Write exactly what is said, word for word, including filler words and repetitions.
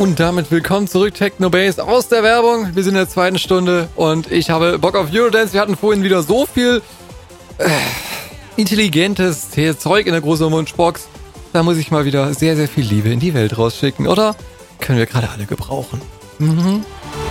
Und damit willkommen zurück, Technobase, aus der Werbung. Wir sind in der zweiten Stunde und ich habe Bock auf Eurodance. Wir hatten vorhin wieder so viel äh, intelligentes Zeug in der großen Wunschbox. Da muss ich mal wieder sehr, sehr viel Liebe in die Welt rausschicken, oder? Können wir gerade alle gebrauchen. Mhm.